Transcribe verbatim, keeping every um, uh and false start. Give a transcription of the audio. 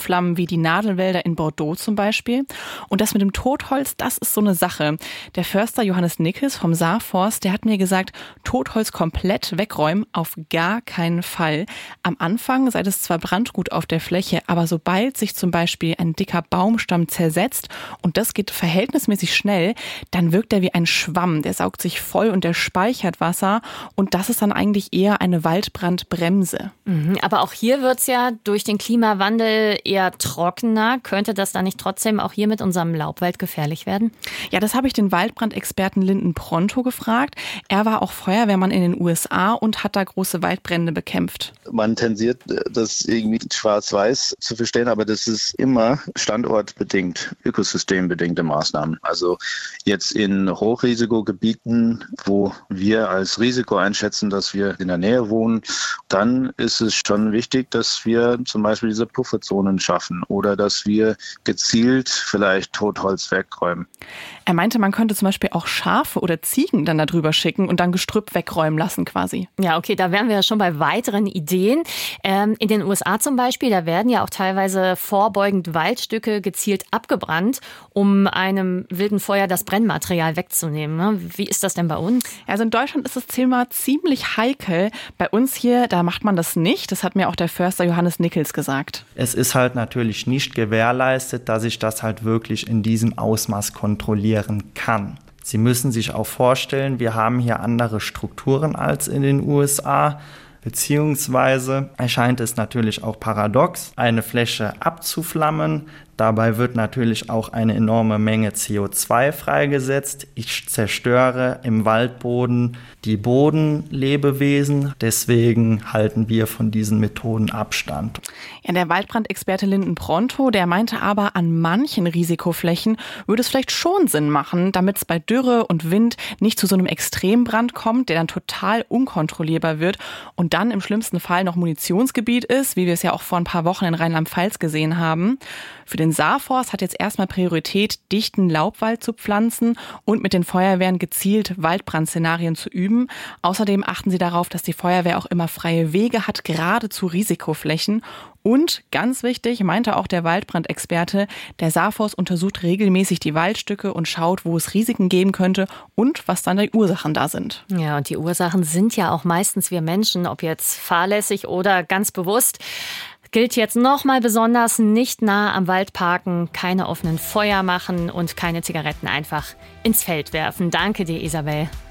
zuflammen wie die Nadelwälder in Bordeaux zum Beispiel. Und das mit dem Totholz, das ist so eine Sache. Der Förster Johannes Nickels vom Saarforst, der hat mir gesagt, Totholz komplett wegräumen, auf gar keinen Fall. Am Anfang sei das zwar brandgut auf der Fläche, aber sobald sich zum Beispiel ein dicker Baumstamm zersetzt, und das geht verhältnismäßig schnell, dann wirkt er wie ein Schwamm. Der saugt sich voll und der speichert Wasser. Und das ist dann eigentlich eher eine Waldbrandbremse. Mhm, aber auch hier wird es ja durch den Klimawandel eher trockener. Könnte das dann nicht trotzdem auch hier mit unserem Laubwald gefährlich werden? Ja, das habe ich den Waldbrandexperten Lyndon Pronto gefragt. Er war auch Feuerwehrmann in den U S A und hat da große Waldbrände bekämpft. Man tendiert, das irgendwie schwarz-weiß zu verstehen, aber das ist immer standortbedingt, ökosystembedingte Maßnahmen. Also jetzt in Hochrisikogebieten, wo wir als Risiko einschätzen, dass wir in der Nähe wohnen, dann ist es schon wichtig, dass wir zum Beispiel diese Pufferzonen schaffen oder dass wir gezielt vielleicht Totholz wegräumen. Er meinte, man könnte zum Beispiel auch Schafe oder Ziegen dann da drüber schicken und dann Gestrüpp wegräumen lassen quasi. Ja, okay, da wären wir ja schon bei weiteren Ideen. Ähm, in den U S A zum Beispiel, da werden ja auch teilweise vorbeugend Waldstücke gezielt abgebrannt, um einem wilden Feuer das Brennmaterial wegzunehmen. Ne? Wie ist das denn bei uns? Also in Deutschland ist das Thema ziemlich heikel. Bei uns hier, da macht man das nicht. Das hat mir auch der Förster Johannes Nickels gesagt. Es ist halt natürlich nicht gewährleistet, dass ich das halt wirklich in diesem Ausmaß kontrollieren kann. Sie müssen sich auch vorstellen, wir haben hier andere Strukturen als in den U S A. Beziehungsweise erscheint es natürlich auch paradox, eine Fläche abzuflammen. Dabei wird natürlich auch eine enorme Menge C O zwei freigesetzt. Ich zerstöre im Waldboden die Bodenlebewesen. Deswegen halten wir von diesen Methoden Abstand. Ja, der Waldbrandexperte Lyndon Pronto, der meinte aber, an manchen Risikoflächen würde es vielleicht schon Sinn machen, damit es bei Dürre und Wind nicht zu so einem Extrembrand kommt, der dann total unkontrollierbar wird und dann im schlimmsten Fall noch Munitionsgebiet ist, wie wir es ja auch vor ein paar Wochen in Rheinland-Pfalz gesehen haben. Für den Saarforst hat jetzt erstmal Priorität, dichten Laubwald zu pflanzen und mit den Feuerwehren gezielt Waldbrandszenarien zu üben. Außerdem achten sie darauf, dass die Feuerwehr auch immer freie Wege hat, gerade zu Risikoflächen. Und ganz wichtig, meinte auch der Waldbrandexperte, der Saarforst untersucht regelmäßig die Waldstücke und schaut, wo es Risiken geben könnte und was dann die Ursachen da sind. Ja, und die Ursachen sind ja auch meistens wir Menschen, ob jetzt fahrlässig oder ganz bewusst. Gilt jetzt nochmal besonders, nicht nah am Wald parken, keine offenen Feuer machen und keine Zigaretten einfach ins Feld werfen. Danke dir, Isabel.